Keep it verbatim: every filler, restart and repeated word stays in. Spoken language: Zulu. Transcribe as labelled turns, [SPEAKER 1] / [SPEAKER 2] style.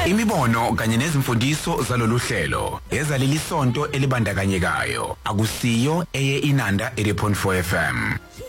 [SPEAKER 1] Imibono kanye nezimfundiso zalolu hlelo ezaleli sonto elibandakanyekayo akusiyo eye Inanda eighty point four F M.